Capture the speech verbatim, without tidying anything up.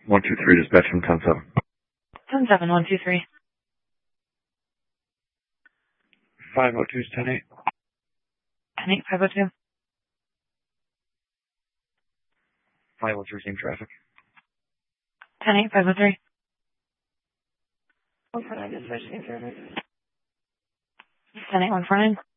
one two three, dispatch from ten seven. ten seven, one two three. five oh two is ten eight. ten eight, five oh two. five oh three, same traffic. ten eight, five oh three. one four nine, dispatch, same traffic. ten eight, one four nine.